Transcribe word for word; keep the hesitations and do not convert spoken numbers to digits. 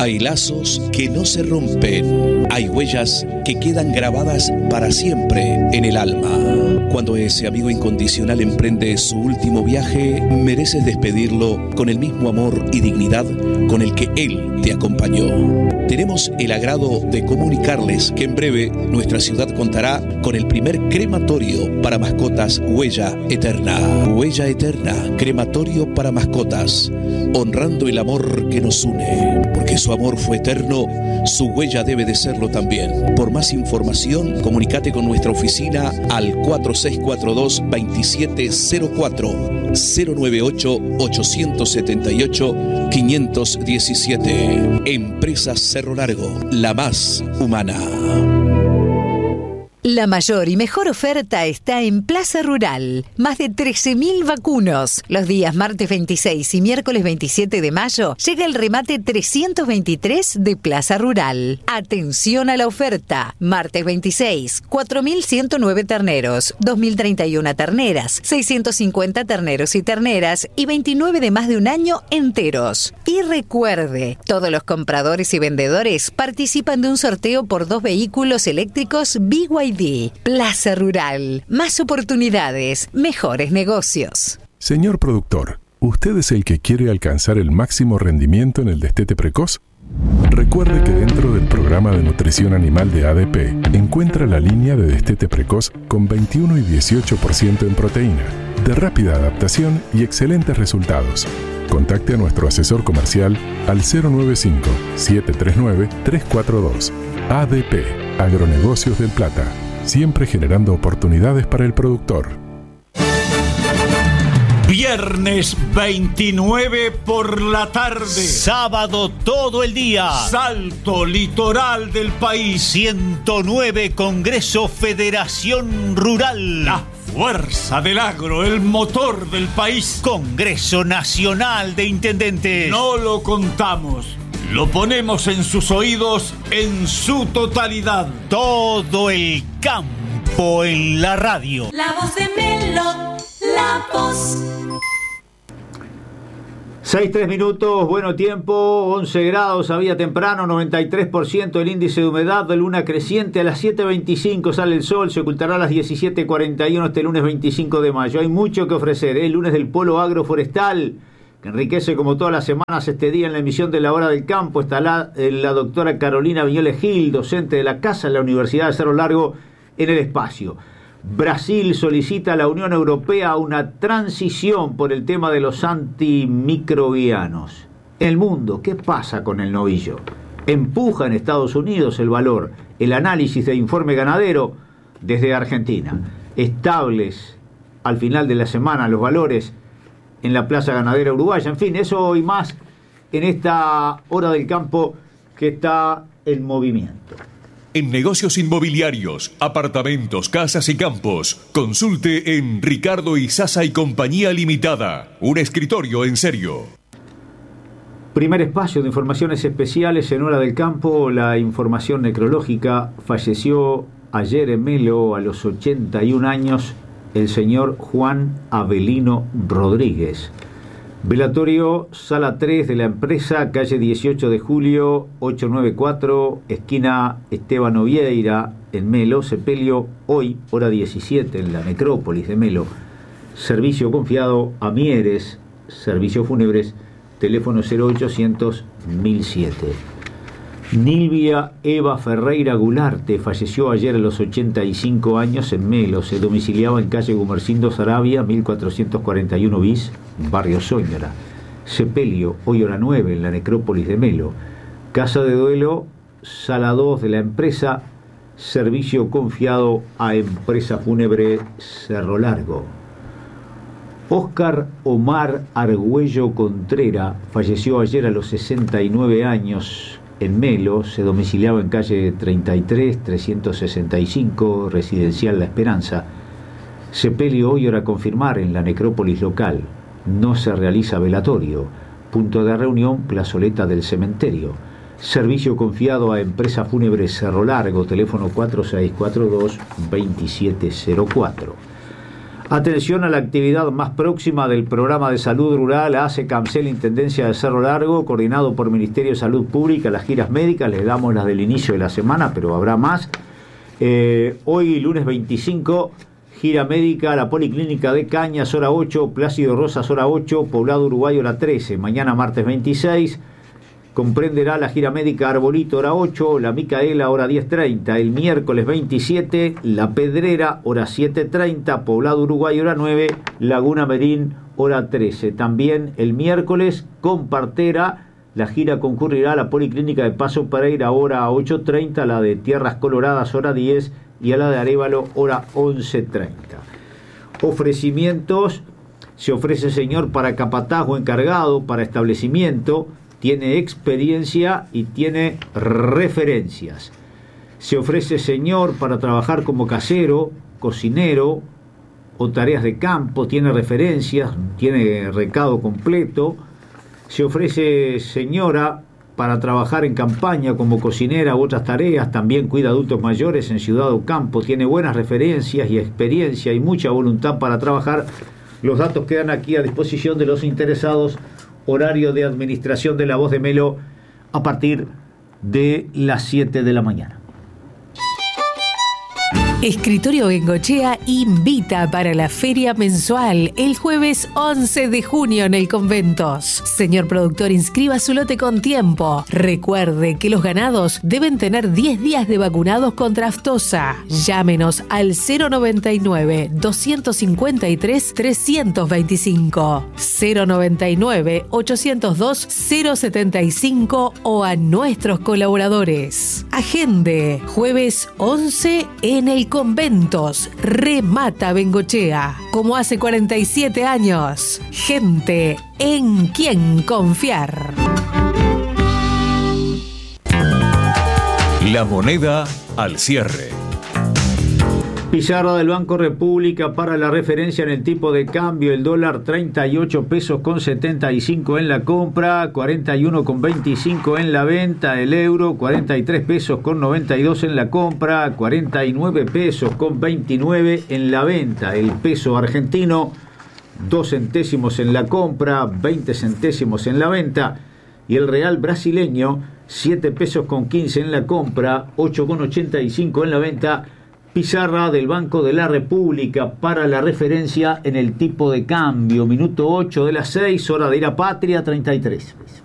Hay lazos que no se rompen. Hay huellas que quedan grabadas para siempre en el alma. Cuando ese amigo incondicional emprende su último viaje, mereces despedirlo con el mismo amor y dignidad con el que él te acompañó. Tenemos el agrado de comunicarles que en breve nuestra ciudad contará con el primer crematorio para mascotas Huella Eterna. Huella Eterna, crematorio para mascotas, honrando el amor que nos une. Porque su amor fue eterno, su huella debe de serlo también. Por más información, comunícate con nuestra oficina al cuatro seis cuatro dos, dos siete cero cuatro, cero nueve ocho, ocho siete ocho, cinco uno siete. Empresa Cerro Largo, la más humana. La mayor y mejor oferta está en Plaza Rural. Más de trece mil vacunos. Los días martes veintiséis y miércoles veintisiete de mayo llega el remate trescientos veintitrés de Plaza Rural. Atención a la oferta. Martes veintiséis, cuatro mil ciento nueve terneros, dos mil treinta y una terneras, seiscientos cincuenta terneros y terneras y veintinueve de más de un año enteros. Y recuerde, todos los compradores y vendedores participan de un sorteo por dos vehículos eléctricos B Y D. Plaza Rural. Más oportunidades, mejores negocios. Señor productor, ¿usted es el que quiere alcanzar el máximo rendimiento en el destete precoz? Recuerde que dentro del programa de nutrición animal de A D P encuentra la línea de destete precoz con veintiuno y dieciocho por ciento en proteína, de rápida adaptación y excelentes resultados. Contacte a nuestro asesor comercial al cero nueve cinco, siete tres nueve, tres cuatro dos. A D P, Agronegocios del Plata, siempre generando oportunidades para el productor. Viernes veintinueve por la tarde. Sábado todo el día. Salto litoral del país. ciento nueve Congreso Federación Rural. La fuerza del agro, el motor del país. Congreso Nacional de Intendentes. No lo contamos. Lo ponemos en sus oídos en su totalidad. Todo el campo en la radio. La voz de Melo, la voz. seis, tres minutos, bueno tiempo, once grados, había temprano, noventa y tres por ciento el índice de humedad, de luna creciente, a las siete veinticinco sale el sol, se ocultará a las diecisiete cuarenta y uno este lunes veinticinco de mayo. Hay mucho que ofrecer, el lunes del polo agroforestal, que enriquece como todas las semanas este día en la emisión de La Hora del Campo. Está la, la doctora Carolina Viñoles Gil, docente de la Casa de la Universidad de Cerro Largo, en el espacio. Brasil solicita a la Unión Europea una transición por el tema de los antimicrobianos. En el mundo, ¿qué pasa con el novillo? Empuja en Estados Unidos el valor, el análisis de Informe Ganadero desde Argentina. Estables al final de la semana los valores en la Plaza Ganadera Uruguaya. En fin, eso y más en esta Hora del Campo que está en movimiento. En negocios inmobiliarios, apartamentos, casas y campos, consulte en Ricardo Izaza y Compañía Limitada. Un escritorio en serio. Primer espacio de informaciones especiales en Hora del Campo. La información necrológica. Falleció ayer en Melo a los ochenta y un años el señor Juan Avelino Rodríguez. Velatorio, sala tres de la empresa, calle dieciocho de julio, ochocientos noventa y cuatro, esquina Esteban Ovieira, en Melo. Sepelio hoy, hora diecisiete, en la necrópolis de Melo. Servicio confiado a Mieres, servicios fúnebres, teléfono cero ochocientos, mil siete. Nilvia Eva Ferreira Gularte falleció ayer a los ochenta y cinco años en Melo. Se domiciliaba en calle Gumersindo Saravia, mil cuatrocientos cuarenta y uno bis, barrio Soñora. Sepelio, hoy hora nueve, en la necrópolis de Melo. Casa de duelo, sala dos de la empresa, servicio confiado a Empresa Fúnebre Cerro Largo. Óscar Omar Argüello Contrera falleció ayer a los sesenta y nueve años en Melo. Se domiciliaba en calle treinta y tres, trescientos sesenta y cinco, residencial La Esperanza. Sepelio hoy hora confirmar en la necrópolis local. No se realiza velatorio. Punto de reunión, plazoleta del cementerio. Servicio confiado a Empresa Fúnebre Cerro Largo, teléfono cuatro seis cuatro dos, dos siete cero cuatro. Atención a la actividad más próxima del programa de salud rural A C E CAMCEL Intendencia de Cerro Largo, coordinado por Ministerio de Salud Pública, las giras médicas. Les damos las del inicio de la semana, pero habrá más. Eh, hoy, lunes veinticinco, gira médica a la Policlínica de Cañas, hora ocho, Plácido Rosas, hora ocho, Poblado Uruguay, hora trece. Mañana, martes veintiséis, comprenderá la gira médica Arbolito, hora ocho, La Micaela, hora diez treinta. El miércoles veintisiete, La Pedrera, hora siete treinta, Poblado Uruguay, hora nueve, Laguna Merín, hora trece. También el miércoles, con partera, la gira concurrirá a la Policlínica de Paso Pereira, hora ocho treinta, la de Tierras Coloradas, hora diez, y a la de Arévalo, hora once treinta. Ofrecimientos: se ofrece señor para capataz o encargado, para establecimiento, tiene experiencia y tiene referencias. Se ofrece señor para trabajar como casero, cocinero o tareas de campo, tiene referencias, tiene recado completo. Se ofrece señora para trabajar en campaña como cocinera u otras tareas, también cuida adultos mayores en ciudad o campo, tiene buenas referencias y experiencia y mucha voluntad para trabajar. Los datos quedan aquí a disposición de los interesados. Horario de administración de La Voz de Melo a partir de las siete de la mañana. Escritorio Bengochea invita para la feria mensual el jueves once de junio en el Conventos. Señor productor, inscriba su lote con tiempo. Recuerde que los ganados deben tener diez días de vacunados contra aftosa. Llámenos al cero noventa y nueve, doscientos cincuenta y tres, trescientos veinticinco, cero noventa y nueve, ochocientos dos, cero setenta y cinco o a nuestros colaboradores. Agende, jueves once en el Conventos. Remata Bengochea, como hace cuarenta y siete años. Gente en quien confiar. La moneda al cierre. Pizarra del Banco República para la referencia en el tipo de cambio: el dólar treinta y ocho pesos con setenta y cinco en la compra, cuarenta y uno con veinticinco en la venta. El euro cuarenta y tres pesos con noventa y dos en la compra, cuarenta y nueve pesos con veintinueve en la venta. El peso argentino, dos centésimos en la compra, veinte centésimos en la venta. Y el real brasileño, siete pesos con quince en la compra, ocho con ochenta y cinco en la venta. Pizarra del Banco de la República para la referencia en el tipo de cambio. Minuto ocho de las seis, hora de ir a Patria, treinta y tres.